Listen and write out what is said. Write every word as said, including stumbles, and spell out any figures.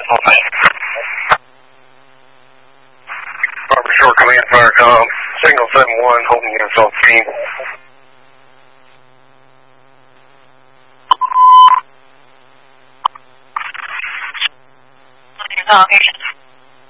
Okay. Barbara Short Command Fire Com, signal seven one, holding units on scene. Oh, here's